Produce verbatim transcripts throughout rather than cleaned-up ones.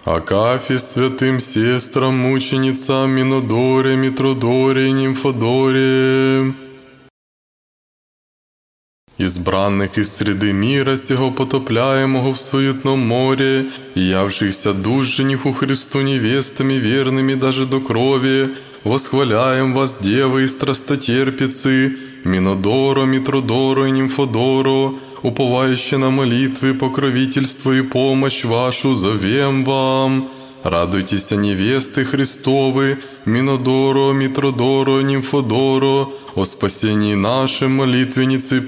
Акафи святым сестрам, мученицам Минодоре, Митродоре и Нимфодоре, избранных из среды мира сего, потопляемого в суетном море, и явшихся душ жениху Христу невестами верными даже до крови, восхваляем вас, девы и страстотерпицы, Минодоро, Митродоро и Нимфодоро, уповающие на молитвы, покровительство и помощь вашу, зовем вам. Радуйтесь, невесты Христовы, Минодоро, Митродоро, Нимфодоро, о спасении нашей молитвенницы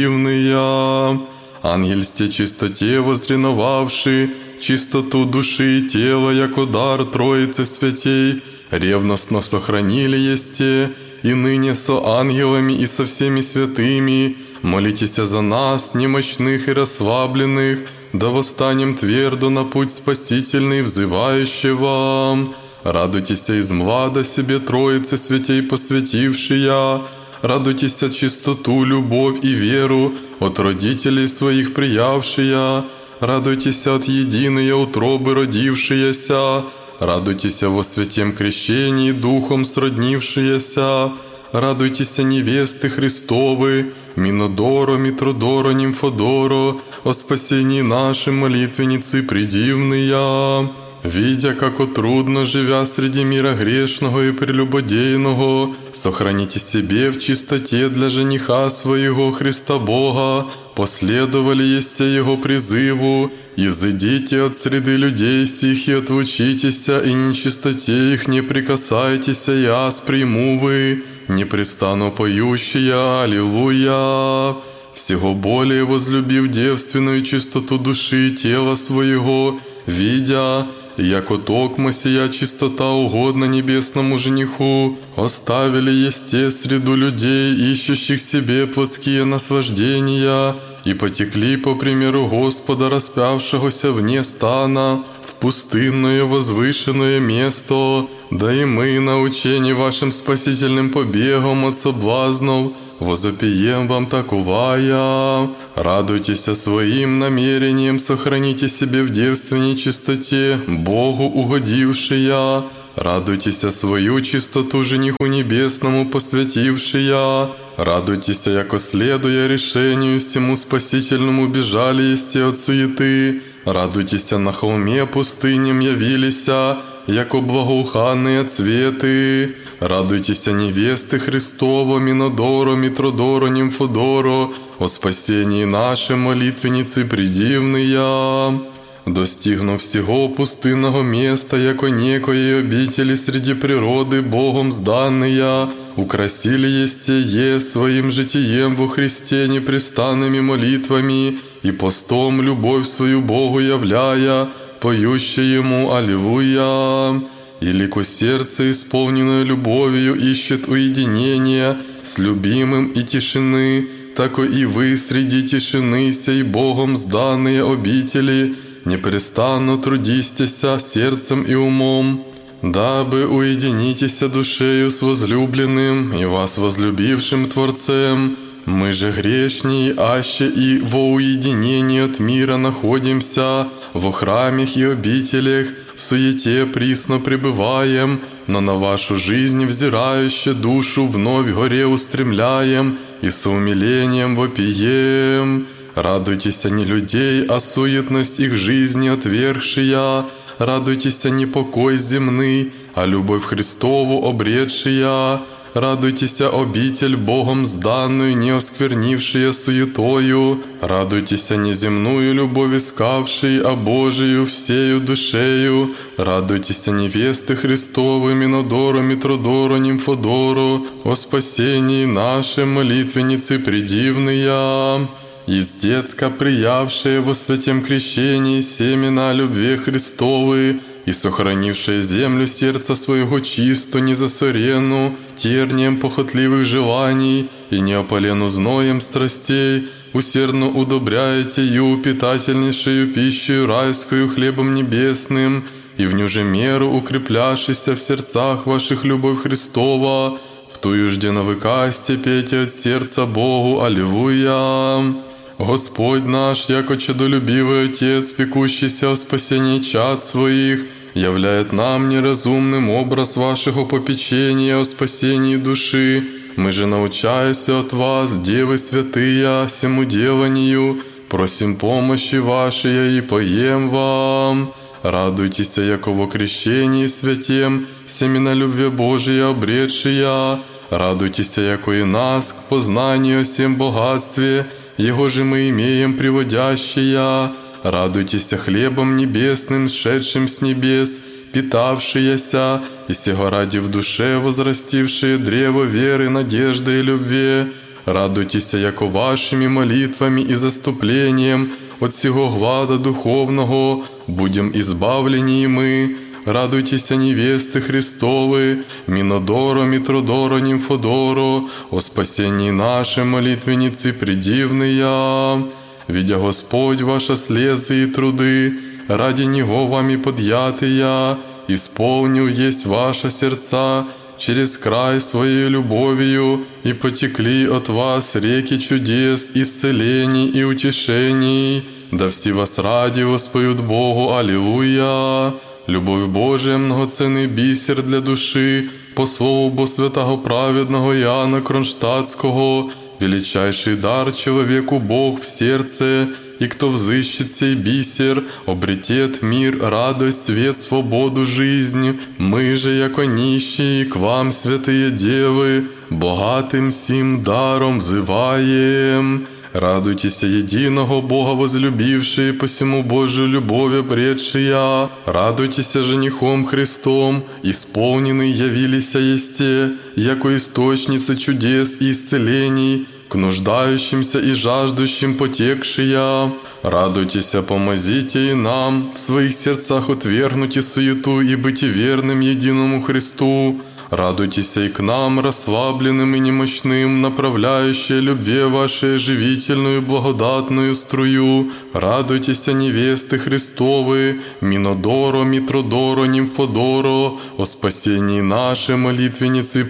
предивные. Ангельсте чистоте возреновавши, чистоту души и тела, яко дар Троицы Святей, ревностно сохранили есте, и ныне со ангелами и со всеми святыми, молитесь за нас, немощных и расслабленных, да восстанем твердо на путь спасительный, взывающий вам. Радуйтесь из млада себе Троицы Святей посвятившия, радуйтесь от чистоту, любовь и веру от родителей своих приявшия, радуйтесь от единой утробы родившияся, радуйтесь во святем крещении Духом сроднившияся, радуйтесь, невесты Христовы, Минодоро, Митродоро, Нимфодоро, о спасении нашей молитвенницы предивные. Видя, како трудно, живя среди мира грешного и прелюбодейного, сохраните себе в чистоте для жениха своего Христа Бога, последовали есте Его призыву, изыдите от среды людей сих и отвучитеся, и нечистоте их не прикасайтесь, я сприму вы, непрестанно поющая, аллилуйя. Всего более возлюбив девственную чистоту души и тела своего, видя, яко токмо сия чистота угодна небесному жениху, оставили есте среду людей, ищущих себе плотские наслаждения, и потекли по примеру Господа, распявшегося вне стана, в пустынное возвышенное место, да и мы, научени вашим спасительным побегом от соблазнов, возопием вам таковая. Радуйтесь своим намерением, сохраните себе в девственной чистоте, Богу угодившая. Радуйтесь свою чистоту жениху небесному посвятившая. Радуйтесь, яко следуя решению всему спасительному бежали есте от суеты. Радуйтесь, на холме пустыням явилися, яко благоуханные цветы. Радуйтесь, невесты Христова, Минодоро, Митродоро, Нимфодоро, о спасении нашей молитвенницы предивные. Достигнув всего пустынного места, яко некоей обители среди природы Богом сданные, украсили есте е своим житием во Христе непрестанными молитвами и постом любовь свою Богу являя, поющие Ему аллилуйя. И лико сердце, исполненное любовью, ищет уединения с любимым и тишины, тако и вы среди тишины сей Богом сданные обители непрестанно трудистеся сердцем и умом, дабы уединитеся душею с возлюбленным и вас возлюбившим Творцем. Мы же грешней, аще и во уединении от мира находимся, во храмах и обителях, в суете присно пребываем, но на вашу жизнь взирающую душу вновь горе устремляем и с умилением вопием. Радуйтесь, не людей, а суетность их жизни отвергшия, радуйтесь, не покой земный, а любовь Христову обретшия. Радуйтесь, обитель Богом сданную, не осквернившая суетою. Радуйтесь, неземную любовь искавшей, а Божию всею душею. Радуйтесь, невесты Христовы, Минодоро, Митродоро, Нимфодоро, о спасении нашей молитвенницы предивные. Из детска приявшие во святем крещении семена любви Христовы, и сохранившая землю сердца своего чисто, незасорену, тернием похотливых желаний и неопалену зноем страстей, усердно удобряете ю питательнейшую пищу райскую хлебом небесным, и в ню же меру укрепляшися в сердцах ваших любовь Христова, в тую жде навыкасте пейте от сердца Богу, аллилуйя. Господь наш, яко чадолюбивый Отец, пекущийся о спасении чад своих, являет нам неразумным образ вашего попечения о спасении души. Мы же, научаясь от вас, девы святые, всему деланию, просим помощи вашей и поем вам. Радуйтесь, яко во крещении святем, семена любви Божия обретшия. Радуйтесь, яко и нас к познанию о всем богатстве, Его же мы имеем приводящия. Радуйтесь хлебом небесным, сшедшим с небес, питавшияся, и сего ради в душе возрастившие древо веры, надежды и любви. Радуйтесь, яко вашими молитвами и заступлением от сего глада духовного будем избавлени и мы. Радуйтесь, невесты Христовы, Минодоро, Митродоро, Нимфодоро, о спасении нашей молитвенницы предивные. Видя Господь ваши слезы и труды, ради Него вами подъятыя, исполнил есть ваши сердца через край своей любовью, и потекли от вас реки чудес, исцелений и утешений. Да все вас ради воспоют Богу, аллилуйя! Любовь Божия, многоценный бисер для души, по слову Бо святого праведного Иоанна Кронштадтского, величайший дар человеку Бог в сердце, и кто взыщет сей бисер, обретет мир, радость, свет, свободу, жизнь. Мы же, яко нищие, к вам, святые девы, богатым сим даром взываем. Радуйтесь, единого Бога возлюбившие, посему Божию любовь обретшия. Радуйтесь, женихом Христом, исполненный явилися есте, яко источницы чудес и исцелений, к нуждающимся и жаждущим потекшия. Радуйтесь, помозите и нам в своих сердцах отвергнуть суету и быть верным единому Христу. Радуйтесь и к нам, расслабленным и немощным, направляющие любви вашей живительную благодатную струю. Радуйтесь, невесты Христовы, Минодоро, Митродоро, Нимфодоро, о спасении нашей молитвенницы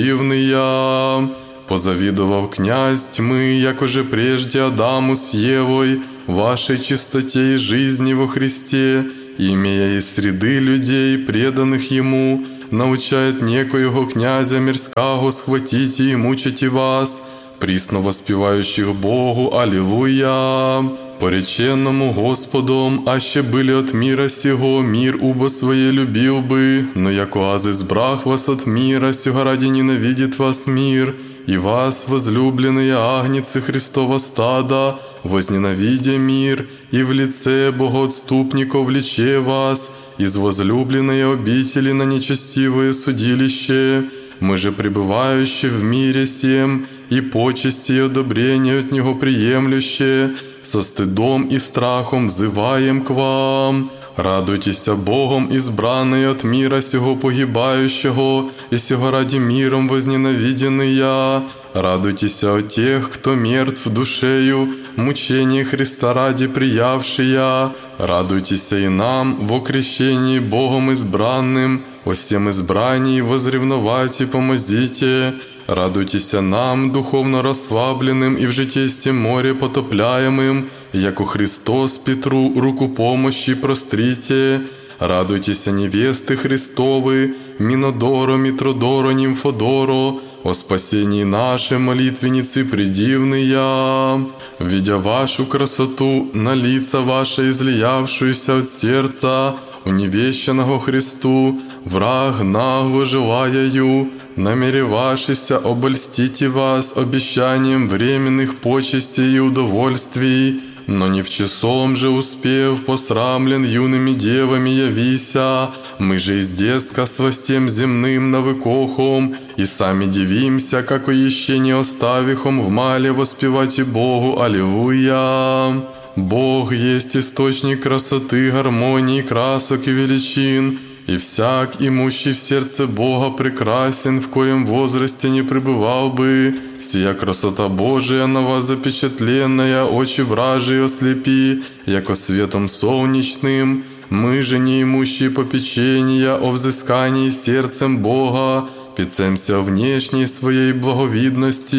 предивные. Позавидовав князь тьмы, яко же прежде Адаму с Евой, вашей чистоте и жизни во Христе, имея из среды людей, преданных Ему, научает некоего князя мирского схватите и мучите вас, присно воспевающих Богу, аллилуйя! Пореченному Господом, аще были от мира сего, мир убо своей любил бы, но яко аз избрах вас от мира сего, ради ненавидит вас мир, и вас, возлюбленные агнцы Христова стада, возненавидя мир, и в лице богоотступников влече вас, из возлюбленной обители на нечестивое судилище. Мы же, пребывающие в мире сем, и почести и одобрение от Него приемлющие, со стыдом и страхом взываем к вам. Радуйтесь Богом, избранные от мира сего погибающего, и сего ради миром возненавиденные. Радуйтесь о тех, кто мертв душею, мучение Христа ради приявшия. Радуйтесь и нам во крещении Богом избранным, о всем избрании возревновать и помозите. Радуйтесь нам, духовно расслабленным и в житействе море потопляемым, яко Христос Петру руку помощи прострите. Радуйтесь, невесты Христовы, Минодоро, Митродоро, Нимфодоро, о спасении нашей молитвенницы предивные. Видя вашу красоту, на лица ваши излиявшуюся от сердца, уневещенного Христу, враг нагло желаяю, намеревавшийся обольстите вас обещанием временных почестей и удовольствий, но не в часом же успев, посрамлен юными девами явися. Мы же из детска с востем земным навыкохом, и сами дивимся, как еще не оставихом в мале воспевать и Богу, аллилуйя. Бог есть источник красоты, гармонии, красок и величин, и всяк, имущий в сердце Бога, прекрасен, в коем возрасте не пребывал бы. Сия красота Божия на вас запечатленная, очи вражие ослепи, яко светом солнечным. Мы же, не имущие попечения о взыскании сердцем Бога, пецемся о внешней своей благовидности,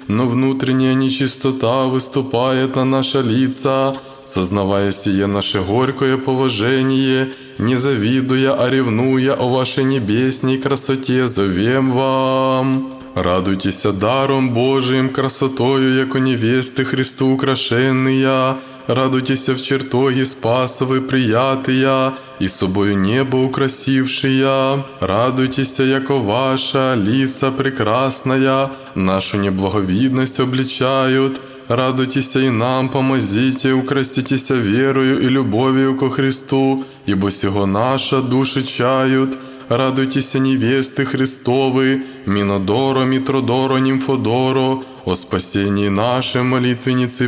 но внутренняя нечистота выступает на наши лица. Сознавая сие наше горькое положение, не завидуя, а ревнуя о вашей небесней красоте, зовем вам. Радуйтесь даром Божиим, красотою, яко невесты Христу украшенные. Радуйтесь в чертоге Спасовы приятыя, и собою небо украсившие. Радуйтесь, яко ваша лица прекрасная, нашу неблаговидность обличают. Радуйтесь и нам помозите, украситесь верою и любовью ко Христу, ибо сего наша души чают. Радуйтесь, невесты Христовы, Минодоро, Митродоро, Нимфодоро, о спасении нашей молитвенницы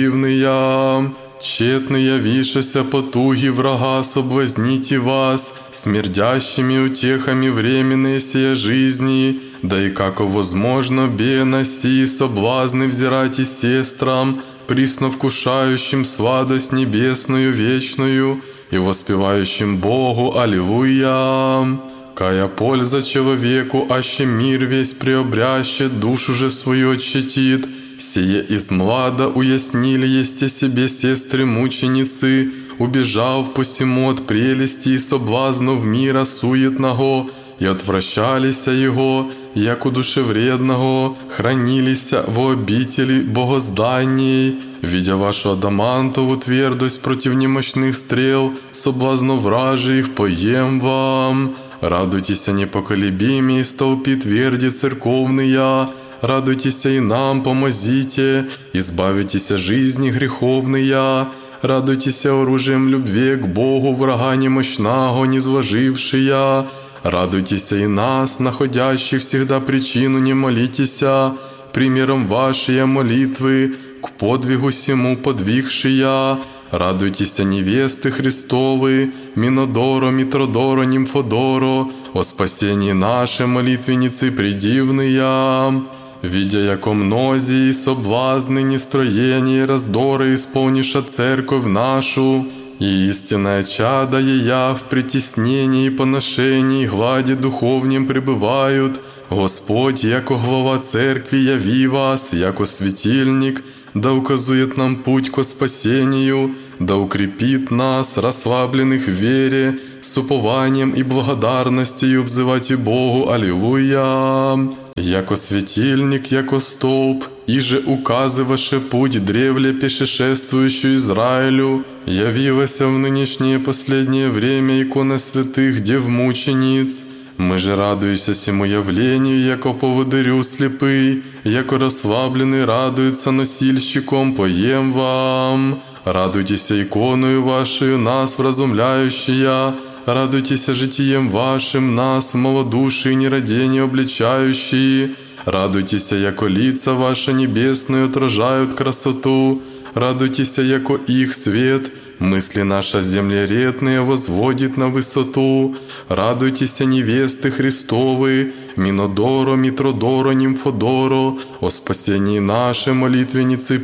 предивные. Тщетно явишася потуги врага, соблазните вас смердящими утехами временные сия жизни, да и како возможно бе носи соблазны взирать и сестрам, присно вкушающим сладость небесную вечную и воспевающим Богу Аллилуйя. Кая польза человеку, аще мир весь преобрящет, душу же свою отщетит. Сие из млада уяснили есте себе сестры-мученицы, убежав посему от прелести и соблазнов мира суетного, и отвращалися его, яко душевредного, хранилися во обители богозданней, видя вашу адамантову твердость против немощных стрел, соблазнов вражьих, поем вам. Радуйтесь, непоколебимые столпи тверди церковные, радуйтесь и нам помозите, избавитесь жизни греховные, радуйтесь оружием любви к Богу врага немощного, низвожившия, радуйтесь и нас, находящих всегда причину не молитеся, примером вашей молитвы, к подвигу сему подвигшия. Радуйтесь, невесты Христовы, Минодоро, Митродоро, Нимфодоро, о спасении нашей молитвенницы предивные. Видя, яко мнозі соблазны, нестроения, раздоры исполниша церковь нашу, и истинное чадо ея в притеснении и поношении глади духовнем пребывают, Господь, яко глава церкви, яви вас, яко светильник, да указует нам путь ко спасению, да укрепит нас, расслабленных в вере, с упованием и благодарностью взывать и Богу Аллилуйя. Яко светильник, яко столб, иже указываше путь древле пешешествующую Израилю, явилася в нынешнее последнее время икона святых дев-мучениц. Мы же радуемся сему явлению, яко поводырю слепый, яко расслабленный радуется носильщиком, поем вам. Радуйтесь иконою вашею, нас вразумляющая, радуйтесь житием вашим, нас в малодушии нерадение обличающие, радуйтесь, яко лица ваши небесные отражают красоту, радуйтесь, яко их свет мысли наша землередные возводит на высоту. Радуйтесь, невесты Христовы, Минодоро, Митродоро, Нимфодоро, о спасении нашей молитвенницы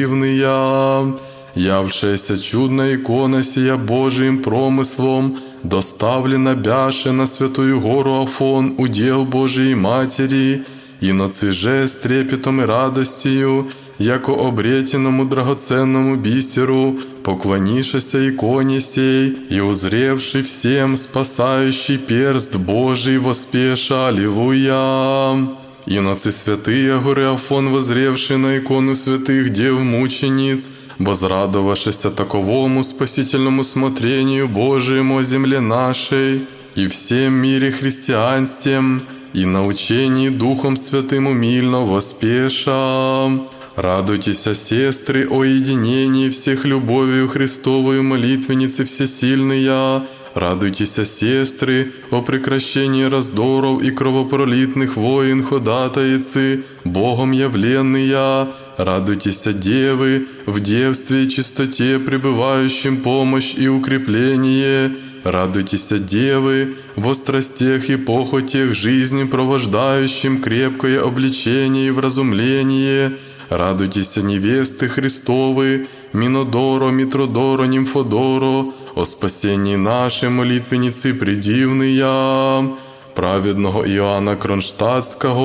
предивные. Явшаяся чудная икона сия Божиим промыслом, доставлена бяше на святую гору Афон, удел Божией Матери, и ноцы же с трепетом и радостью, яко обретенному драгоценному бисеру, поклонишася иконе сей, и узревший всем спасающий перст Божий воспеша, Аллилуйя. Иноцы святые горы Афон, возревший на икону святых дев-мучениц, возрадовавшися таковому спасительному смотрению Божиему о земле нашей и всем мире христианствем, и научении Духом Святым умильно воспеша. Радуйтесь, сестры, о единении всех любовью Христовою молитвенницы всесильные. Радуйтесь, сестры, о прекращении раздоров и кровопролитных войн ходатайцы, Богом явленные. Радуйтесь, девы, в девстве и чистоте пребывающим помощь и укрепление. Радуйтесь, девы, во страстях и похотях жизни провождающим крепкое обличение и вразумление. Радуйтесь, невесты Христовы, Минодоро, Митродоро, Нимфодоро, о спасении нашей молитвенницы предивные. Праведного Иоанна Кронштадтского,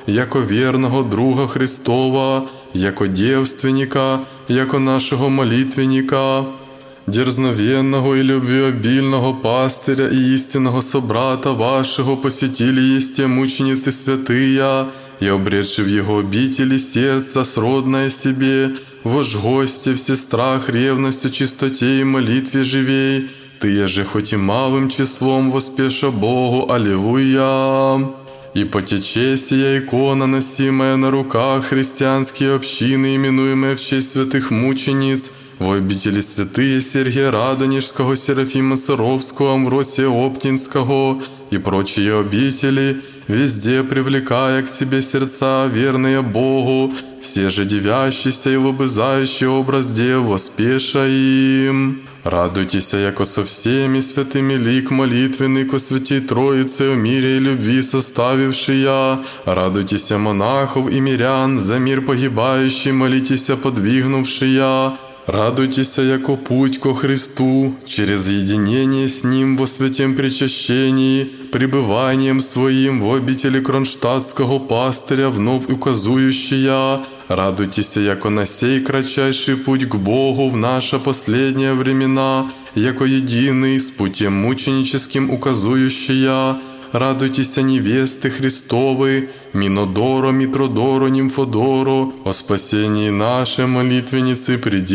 яко верного друга Христова, яко девственника, яко нашего молитвенника, дерзновенного и любвеобильного пастыря и истинного собрата вашего посетили есте мученицы святые, и обретши в его обители сердце сродное себе, вож гости все страх, ревностью, чистоте и молитве живей, ты же хоть и малым числом воспеша Богу, аллилуйя. И потече сия икона, носимая на руках христианские общины, именуемые в честь святых мучениц, в обители святые Сергия Радонежского, Серафима Саровского, Амвросия Оптинского и прочие обители, везде привлекая к себе сердца, верные Богу, все же девящиеся и лобызающие образ дев, воспеша им. Радуйтесь, яко со всеми святыми лик молитвенный ко святей Троице о мире и любви составившия. Радуйтесь, монахов и мирян, за мир погибающий молитесь, подвигнувшия. Радуйтесь, яко путь ко Христу, через единение с Ним во святем причащении, пребыванием Своим в обители кронштадтского пастыря вновь указующая. Радуйтесь, яко на сей кратчайший путь к Богу в наши последние времена, яко единый с путем мученическим указующая. Радуйтесь, невесты Христовы, Минодоро, Митродоро, Нимфодоро, о спасении нашей молитвенницы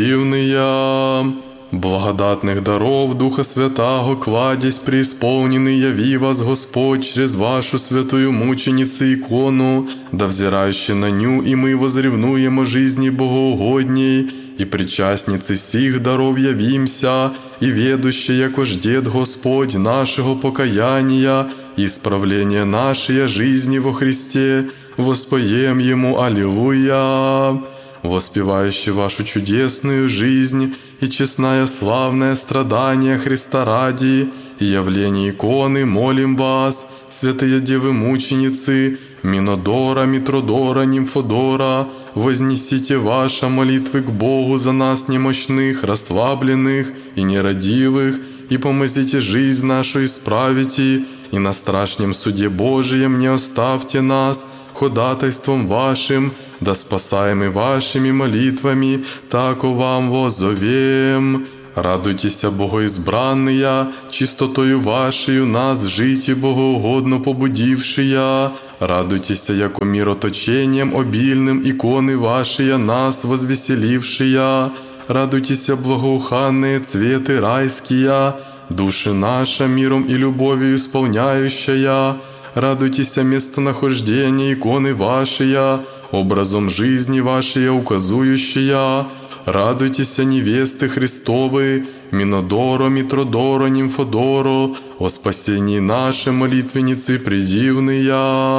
предивные. Благодатных даров Духа Святаго кладезь преисполненный, яви вас Господь через вашу святую мученицу икону, да взирающий на ню и мы возревнуем о жизни богоугодней, и причастницы сих даров явимся, и ведущие, яко ждет Господь нашего покаяния, исправления нашей жизни во Христе, воспоем Ему аллилуйя. Воспевающий вашу чудесную жизнь и честное славное страдание Христа ради и явление иконы молим вас, святые девы мученицы, Минодора, Митродора, Нимфодора, вознесите ваши молитвы к Богу за нас немощных, расслабленных и нерадивых, и помозите жизнь нашу исправите, и на страшном суде Божием не оставьте нас, ходатайством вашим, да спасаемы вашими молитвами, тако вам воззовем. Радуйтесь, богоизбранные, чистотою вашею нас жить и богоугодно побудившие. Радуйтесь, яко мироточением обильным иконы ваши нас возвеселившие. Радуйтесь, благоуханные цветы райские, души наша миром и любовью исполняющая. Радуйтесь, местонахождение иконы вашей, образом жизни вашей указующая. Радуйтесь, невесты Христовы, Минодоро, Митродоро, Нимфодоро, о спасении нашей молитвенницы предивные.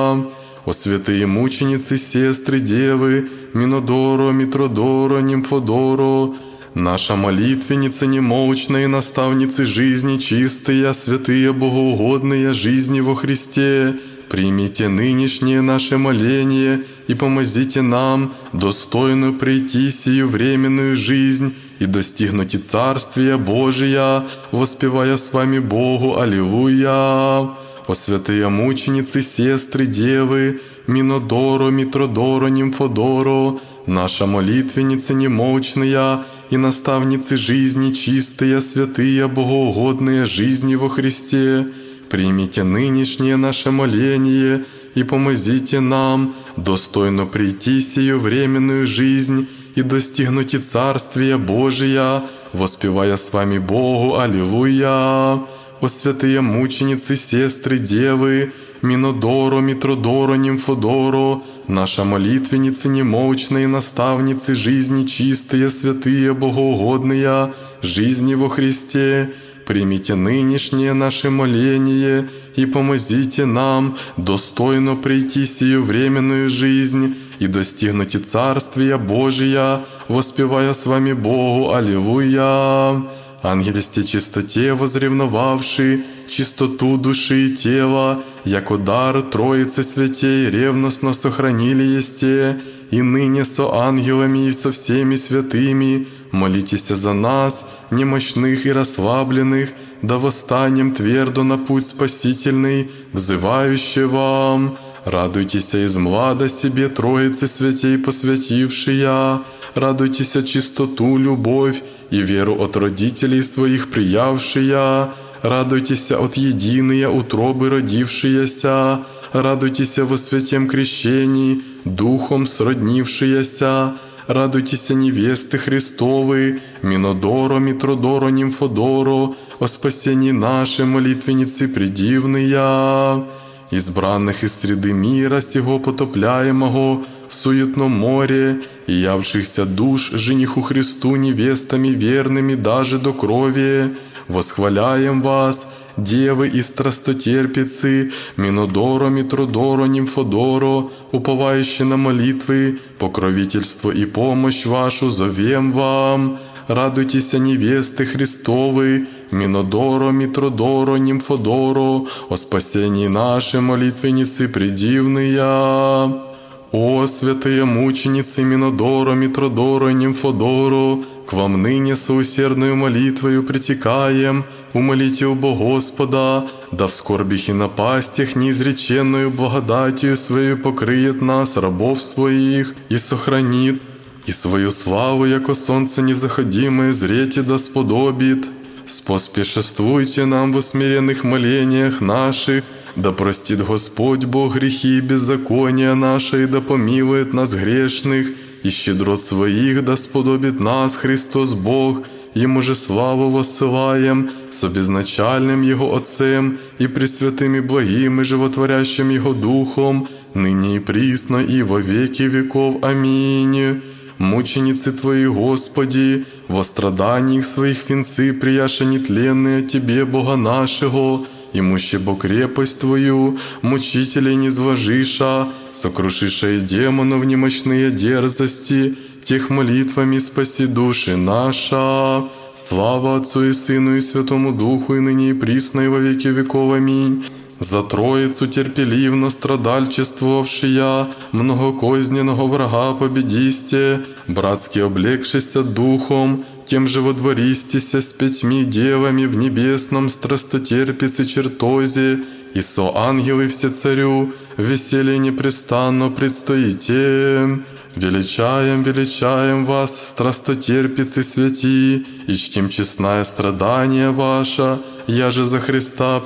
О святые мученицы, сестры, девы, Минодоро, Митродоро, Нимфодоро, наша молитвенница немолчная и наставницы жизни чистые, святые богоугодные жизни во Христе, примите нынешнее наше моление и помозите нам достойно прийти сию временную жизнь и достигнуть и Царствия Божия, воспевая с вами Богу аллилуйя. О святые мученицы, сестры, девы, Минодоро, Митродоро, Нимфодоро, наша молитвенница немолчная и наставницы жизни чистые, святые, богоугодные жизни во Христе, примите нынешнее наше моление и помозите нам достойно прийти сию временную жизнь и достигнуть и Царствия Божия, воспевая с вами Богу аллилуйя. О святые мученицы, сестры, девы, Минодоро, Митродоро, Нимфодоро, наша молитвенница немолчная и наставницы жизни чистые, святые, богоугодные жизни во Христе, примите нынешнее наше моление и помозите нам достойно прийти сию временную жизнь и достигнуть и Царствия Божия, воспевая с вами Богу аллилуйя. Ангельсте чистоте возревновавши чистоту души и тела, яко дар Троицы Святей ревностно сохранили есте, и ныне со ангелами и со всеми святыми молитесь за нас, немощных и расслабленных, да восстанем твердо на путь спасительный, взывающий вам. Радуйтесь из млада себе Троицы святей посвятившия, радуйтесь чистоту, любовь и веру от родителей своих приявшия, радуйтесь от единые утробы родившиеся, радуйтесь во святем крещении, духом сроднившиеся, радуйтесь невесты Христовы, Минодоро, Митродоро, Нимфодоро, о спасении нашей молитвенницы предивные, избранных из среды мира сего потопляемого в суетном море, и явшихся душ жениху Христу невестами верными даже до крови, восхваляем вас, девы и страстотерпицы, Минодоро, Митродоро, Нимфодоро, уповающие на молитвы, покровительство и помощь вашу зовем вам. Радуйтесь, невесты Христовы, Минодоро, Митродоро, Нимфодоро, о спасении нашей молитвенницы предивные. О святые мученицы Минодоро, Митродоро, Нимфодоро, к вам ныне соусердную молитвою притекаем, умолите убо Господа, да в скорбях и напастях неизреченную благодатью свою покрыет нас, рабов своих, и сохранит, и свою славу, яко солнце незаходимое, зрете да сподобит. Споспешествуйте нам в усмиренных молениях наших, да простит Господь Бог грехи и беззакония наши, и да помилует нас грешных, и щедрот своих да сподобит нас Христос Бог, Ему же славу воссылаем, с обезначальным Его Отцем, и пресвятым и благим, и животворящим Его Духом, ныне и присно, и во веки веков. Аминь. Мученицы Твои, Господи, во страданиях своих венцы прияша нетленные Тебе, Бога нашего, имуще бо крепость Твою, мучителей не зважиша, сокрушиша и демонов немощные дерзости, тех молитвами спаси души наша. Слава Отцу и Сыну и Святому Духу, и ныне и присно, и во веки веков. Аминь. За Троицу терпеливно страдальчествовавшия, многокозненного врага победисте, братски облегшися духом, тем же водвористися с пятьми девами в небесном страстотерпице чертозе, и со ангелы все царю, в веселье непрестанно предстоите. Величаем, величаем вас, страстотерпицы святи, и чтим честное страдание ваше, я же за Христа